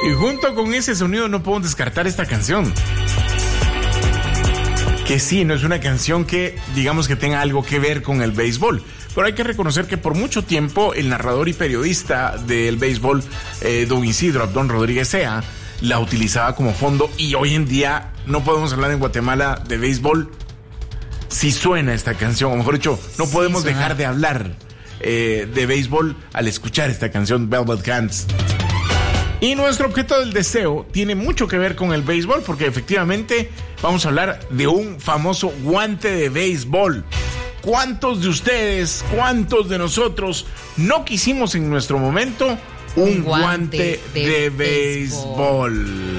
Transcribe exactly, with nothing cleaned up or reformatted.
Y junto con ese sonido no podemos descartar esta canción. Que sí, no es una canción que digamos que tenga algo que ver con el béisbol, pero hay que reconocer que por mucho tiempo el narrador y periodista del béisbol, eh, don Isidro Abdón Rodríguez Sea, la utilizaba como fondo, y hoy en día no podemos hablar en Guatemala de béisbol si suena esta canción, o mejor dicho, no podemos sí, dejar de hablar eh, de béisbol al escuchar esta canción, Velvet Hands. Y nuestro objeto del deseo tiene mucho que ver con el béisbol, porque efectivamente vamos a hablar de un famoso guante de béisbol. ¿Cuántos de ustedes, cuántos de nosotros no quisimos en nuestro momento un, un guante, guante de, de béisbol? béisbol?